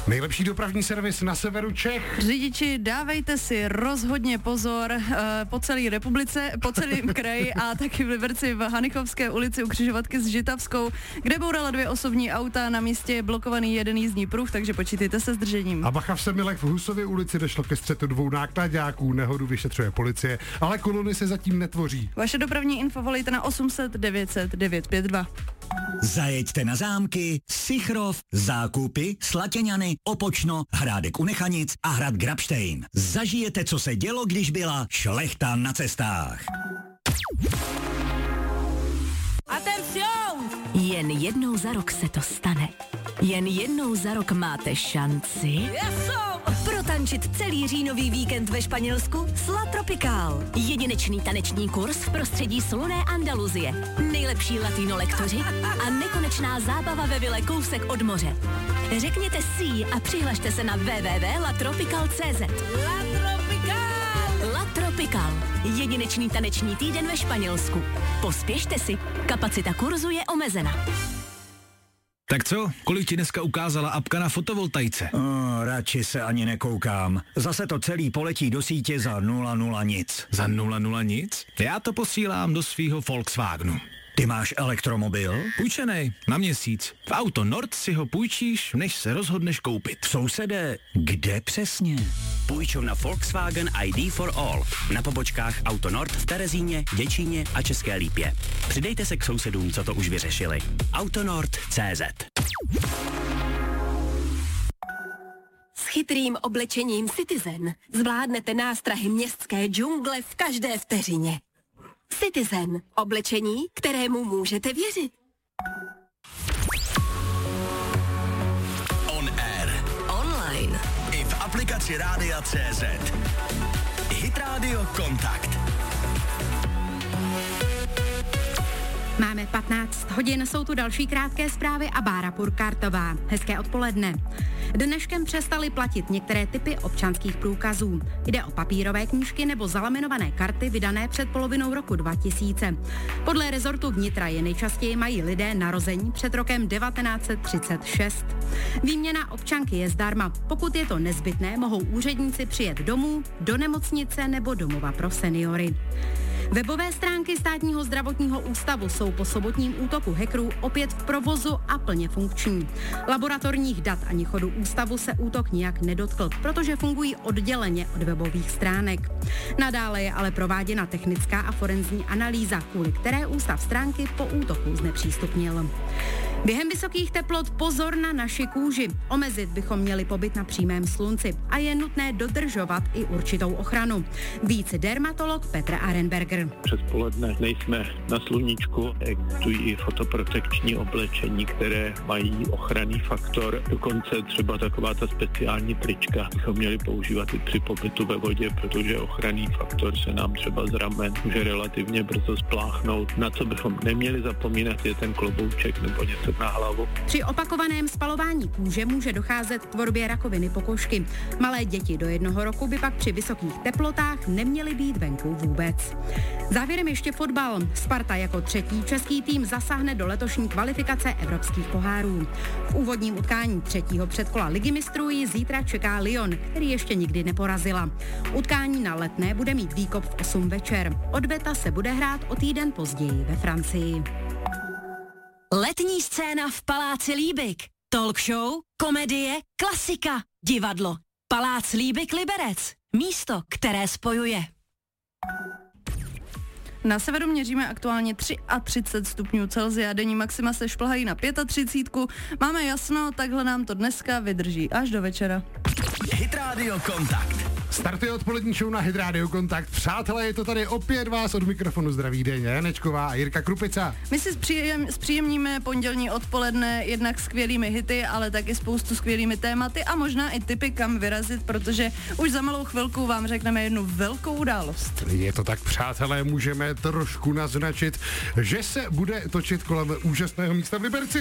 Nejlepší dopravní servis na severu Čech. Řidiči, dávejte si rozhodně pozor po celé republice, po celém kraji a taky v Liberci v Hanichovské ulici u křižovatky s Žitavskou, kde bourala 2 osobní auta, na místě je blokovaný jeden jízdní pruh, takže počítejte se s držením. A bacha v Semilech v Husově ulici došlo ke střetu 2 náklaďáků, nehodu vyšetřuje policie, ale kolony se zatím netvoří. Vaše dopravní info volejte na 800 900 952. Zajeďte na zámky, Sichrov, Zákupy, Slatěňany, Opočno, Hrádek u Nechanic a hrad Grabštejn. Zažijete, co se dělo, když byla šlechta na cestách. Atención! Jen jednou za rok se to stane. Jen jednou za rok máte šanci protančit celý říjnový víkend ve Španělsku s La Tropical. Jedinečný taneční kurz v prostředí slunné Andaluzie. Nejlepší latino lektoři a nekonečná zábava ve vile kousek od moře. Řekněte si a přihlašte se na www.latropical.cz. La Tropical. Jedinečný taneční týden ve Španělsku. Pospěšte si, kapacita kurzu je omezena. Tak co? Kolik ti dneska ukázala apka na fotovoltaice? Radši se ani nekoukám. Zase to celý poletí do sítě za 0,0 nic. Za 0,0 nic? Já to posílám do svýho Volkswagenu. Ty máš elektromobil? Půjčenej, na měsíc. V Auto Nord si ho půjčíš, než se rozhodneš koupit. Sousede, kde přesně? Půjčovna Volkswagen ID for All. Na pobočkách Auto Nord v Terezíně, Děčíně a České Lípě. Přidejte se k sousedům, co to už vyřešili. AutoNord.cz. S chytrým oblečením Citizen zvládnete nástrahy městské džungle v každé vteřině. Citizen. Oblečení, kterému můžete věřit. On air. Online. I v aplikaci Rádia.cz. Hit Radio Kontakt. Máme 15 hodin, jsou tu další krátké zprávy a Bára Purkartová. Hezké odpoledne. Dneškem přestaly platit některé typy občanských průkazů. Jde o papírové knížky nebo zalaminované karty vydané před polovinou roku 2000. Podle rezortu vnitra je nejčastěji mají lidé narození před rokem 1936. Výměna občanky je zdarma. Pokud je to nezbytné, mohou úředníci přijet domů, do nemocnice nebo domova pro seniory. Webové stránky Státního zdravotního ústavu jsou po sobotním útoku hackerů opět v provozu a plně funkční. Laboratorních dat ani chodu ústavu se útok nijak nedotkl, protože fungují odděleně od webových stránek. Nadále je ale prováděna technická a forenzní analýza, kvůli které ústav stránky po útoku znepřístupnil. Během vysokých teplot pozor na naši kůži. Omezit bychom měli pobyt na přímém slunci a je nutné dodržovat i určitou ochranu. Víc dermatolog Petr Arenberger. Přes poledne nejsme na sluníčku, existují i fotoprotekční oblečení, které mají ochranný faktor. Dokonce třeba taková ta speciální trička bychom měli používat i při pobytu ve vodě, protože ochranný faktor se nám třeba z ramen může relativně brzo spláchnout. Na co bychom neměli zapomínat, je ten klobouček nebo něco na hlavu. Při opakovaném spalování kůže může docházet k tvorbě rakoviny pokožky. Malé děti do 1 roku by pak při vysokých teplotách neměly být venku vůbec. Závěrem ještě fotbal. Sparta jako 3. český tým zasáhne do letošní kvalifikace evropských pohárů. V úvodním utkání 3. předkola Ligy mistrů ji zítra čeká Lyon, který ještě nikdy neporazila. Utkání na Letné bude mít výkop v 8 večer. Odveta se bude hrát o týden později ve Francii. Letní scéna v Paláci Líbik. Talk show, komedie, klasika, divadlo. Palác Líbik Liberec. Místo, které spojuje. Na severu měříme aktuálně 33 stupňů Celsia, denní maxima se šplhají na 35. Máme jasno, takhle nám to dneska vydrží až do večera. Hit Radio Kontakt. Startuje odpolední show na Hit Radio Kontakt. Přátelé, je to tady opět vás od mikrofonu zdraví Deně Janečková a Jirka Krupica. My si zpříjemníme pondělní odpoledne jednak skvělými hity, ale taky spoustu skvělými tématy a možná i tipy, kam vyrazit, protože už za malou chvilku vám řekneme jednu velkou událost. Je to tak, přátelé, můžeme trošku naznačit, že se bude točit kolem úžasného místa v Liberci.